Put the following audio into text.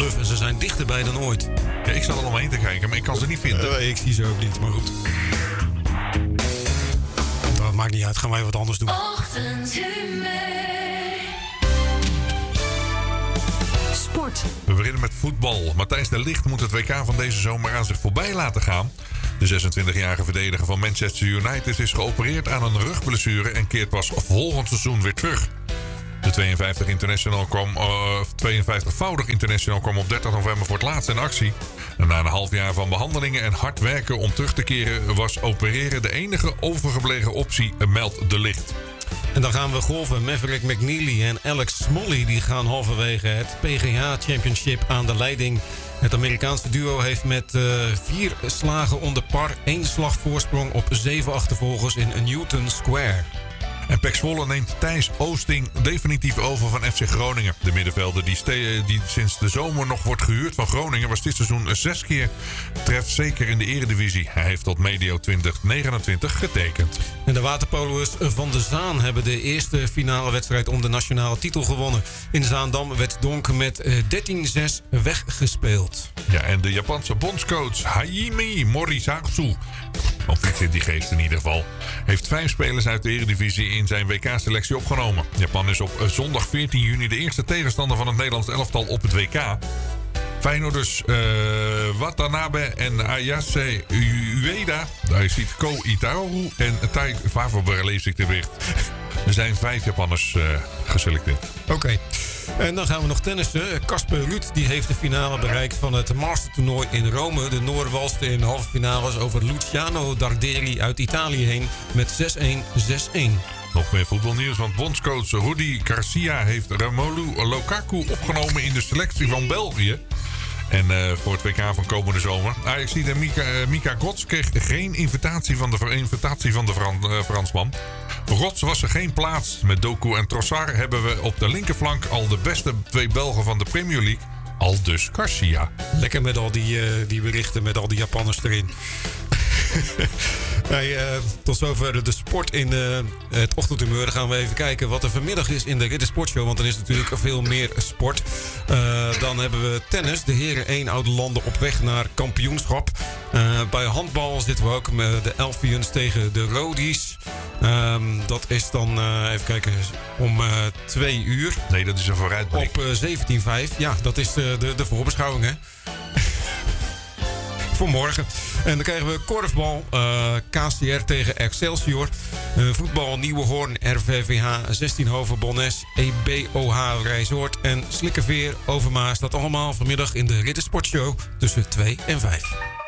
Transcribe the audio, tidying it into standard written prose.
bluff en ze zijn dichterbij dan ooit. Ja, ik zat er omheen te kijken, maar ik kan ze niet vinden. Ik zie ze ook niet, maar goed. Dat maakt niet uit, gaan wij wat anders doen. Sport. We beginnen met voetbal. Matthijs de Ligt moet het WK van deze zomer aan zich voorbij laten gaan. De 26-jarige verdediger van Manchester United is geopereerd aan een rugblessure en keert pas volgend seizoen weer terug. De 52-voudig international kwam op 30 november voor het laatst in actie. En na een half jaar van behandelingen en hard werken om terug te keren was opereren de enige overgebleven optie, meldt de Ligt. En dan gaan we golven. Maverick McNeely en Alex Smalley die gaan halverwege het PGA Championship aan de leiding. Het Amerikaanse duo heeft met 4 slagen onder par 1 slag voorsprong op 7 achtervolgers in Newton Square. En PEC Zwolle neemt Thijs Oosting definitief over van FC Groningen. De middenvelder die sinds de zomer nog wordt gehuurd van Groningen was dit seizoen 6 keer trefzeker in de eredivisie. Hij heeft tot medio 2029 getekend. En de waterpolo'ers van de Zaan hebben de eerste finale wedstrijd om de nationale titel gewonnen. In Zaandam werd Donk met 13-6 weggespeeld. Ja, en de Japanse bondscoach Hajime Morisasu, of iets in die geest in ieder geval, heeft 5 spelers uit de eredivisie in zijn WK-selectie opgenomen. Japan is op zondag 14 juni de eerste tegenstander van het Nederlands elftal op het WK. Feyenoorders Watanabe en Ayase Ueda, Daisuke Itaru en Tai Favorber lees ik de bericht. Er zijn 5 Japanners geselecteerd. Oké. En dan gaan we nog tennissen. Casper Ruud die heeft de finale bereikt van het Mastertoernooi in Rome. De Noor walste in de halve finales over Luciano Darderi uit Italië heen met 6-1, 6-1. Nog meer voetbalnieuws, want bondscoach Rudi Garcia heeft Romelu Lukaku opgenomen in de selectie van België. En voor het WK van komende zomer. Ajaxide Mika Gots kreeg geen invitatie van de Fransman. Voor Gots was er geen plaats. Met Doku en Trossard hebben we op de linkerflank al de beste 2 Belgen van de Premier League. Aldus Garcia. Lekker met al die berichten, met al die Japanners erin. Hey, tot zover de sport in het ochtendhumeur. Dan gaan we even kijken wat er vanmiddag is in de Ridder Sportshow. Want er is natuurlijk veel meer sport. Dan hebben we tennis. De heren 1 oude landen op weg naar kampioenschap. Bij handbal zitten we ook met de Elfians tegen de Rodies. Dat is dan, even kijken, om 2 uur. Nee, dat is een vooruitblik. Op 17:05. Ja, dat is de voorbeschouwing, hè. Voor morgen. En dan krijgen we korfbal, KCR tegen Excelsior. Voetbal Nieuwehoorn, RVVH, 16hoven Bonnes, EBOH Rijsoord en Slikkerveer Overmaas. Dat allemaal vanmiddag in de Ridder Sportshow tussen 2 en 5.